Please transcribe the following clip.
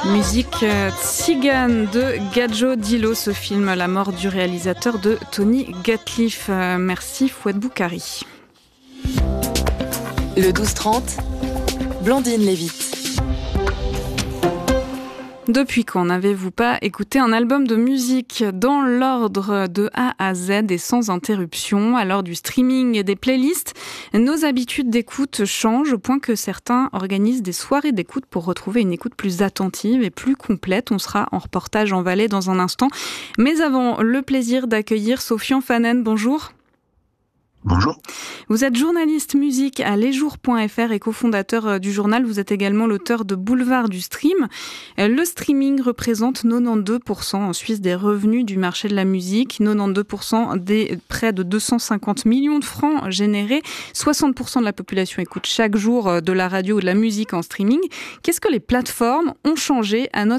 Musique Tzigane de Gadjo Dilo, ce film, la mort du réalisateur de Tony Gatliff. Merci Fouad Boukari. Le 12-30, Blandine Lévite. Depuis quand n'avez-vous pas écouté un album de musique dans l'ordre de A à Z et sans interruption? À l'heure du streaming et des playlists, nos habitudes d'écoute changent au point que certains organisent des soirées d'écoute pour retrouver une écoute plus attentive et plus complète. On sera en reportage en Valais dans un instant. Mais avant, le plaisir d'accueillir Sofian Fanen. Bonjour. Bonjour. Vous êtes journaliste musique à lesjours.fr et cofondateur du journal. Vous êtes également l'auteur de Boulevard du Stream. Le streaming représente 92% en Suisse des revenus du marché de la musique, 92% des près de 250 millions de francs générés, 60% de la population écoute chaque jour de la radio ou de la musique en streaming. Qu'est-ce que les plateformes ont changé à notre